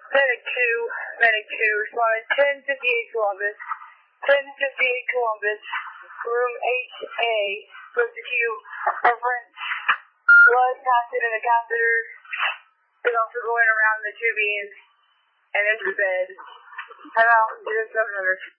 Medic 2, responded 1058 Columbus. 1058 Columbus, room 8A, supposed to queue reference. Blood passing in the catheter. Is also going around the tubing and into the bed. Time out, 0700.